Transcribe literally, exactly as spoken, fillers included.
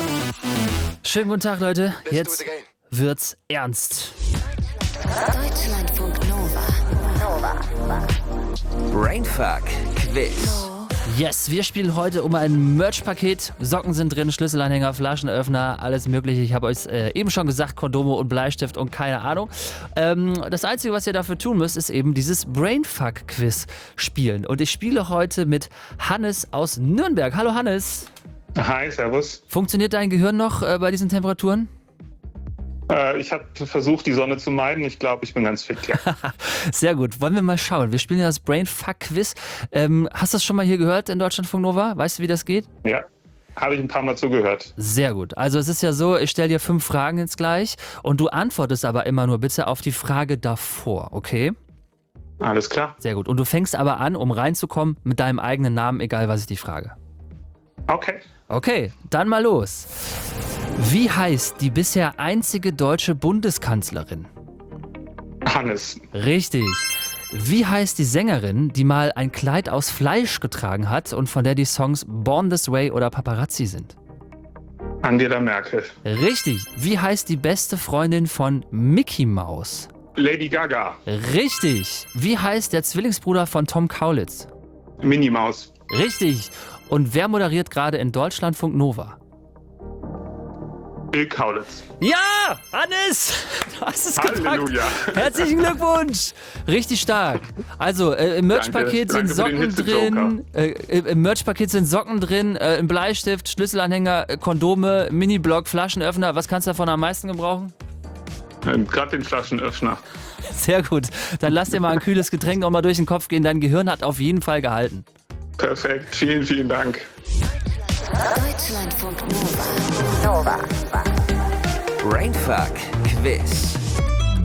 Schönen guten Tag, Leute. Jetzt wird's ernst. Deutschlandfunk Nova. Nova. Brainfuck Quiz. Yes, wir spielen heute um ein Merch-Paket. Socken sind drin, Schlüsselanhänger, Flaschenöffner, alles mögliche. Ich habe euch äh, eben schon gesagt, Kondome und Bleistift und keine Ahnung. Ähm, das Einzige, was ihr dafür tun müsst, ist eben dieses Brainfuck-Quiz spielen. Und ich spiele heute mit Hannes aus Nürnberg. Hallo Hannes. Hi, servus. Funktioniert dein Gehirn noch äh, bei diesen Temperaturen? Äh, ich habe versucht, die Sonne zu meiden. Ich glaube, ich bin ganz fit, ja. Sehr gut. Wollen wir mal schauen. Wir spielen ja das Brainfuck-Quiz. Ähm, hast du das schon mal hier gehört in Deutschlandfunk Nova? Weißt du, wie das geht? Ja, habe ich ein paar Mal zugehört. Sehr gut. Also es ist ja so, ich stelle dir fünf Fragen jetzt gleich und du antwortest aber immer nur bitte auf die Frage davor, okay? Alles klar. Sehr gut. Und du fängst aber an, um reinzukommen, mit deinem eigenen Namen, egal was ich dich frage. Okay. Okay, dann mal los. Wie heißt die bisher einzige deutsche Bundeskanzlerin? Hannes. Richtig. Wie heißt die Sängerin, die mal ein Kleid aus Fleisch getragen hat und von der die Songs Born This Way oder Paparazzi sind? Angela Merkel. Richtig. Wie heißt die beste Freundin von Mickey Mouse? Lady Gaga. Richtig. Wie heißt der Zwillingsbruder von Tom Kaulitz? Minnie Maus. Richtig. Und wer moderiert gerade in Deutschlandfunk Nova? Bill Kaulitz. Ja, Hannes! Du hast es gepackt. Halleluja. Herzlichen Glückwunsch! Richtig stark. Also, äh, im Merch-Paket Danke, sind danke für den Socken drin, äh, im Merch-Paket sind Socken drin, äh, ein Bleistift, Schlüsselanhänger, äh, Kondome, Mini-Block, Flaschenöffner. Was kannst du davon am meisten gebrauchen? Ähm, Gerade den Flaschenöffner. Sehr gut. Dann lass dir mal ein kühles Getränk noch mal durch den Kopf gehen. Dein Gehirn hat auf jeden Fall gehalten. Perfekt. Vielen, vielen Dank. Deutschlandfunk Nova. Nova. Brainfuck Quiz.